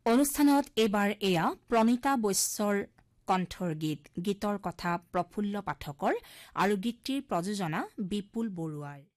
অনুষ্ঠানত এইবাৰ এয়া প্ৰণীতা বৈশ্যৰ কণ্ঠৰ গীতৰ কথা প্ৰফুল্ল পাঠকৰ আৰু গীতটিৰ প্ৰযোজনা বিপুল বৰুৱাৰ।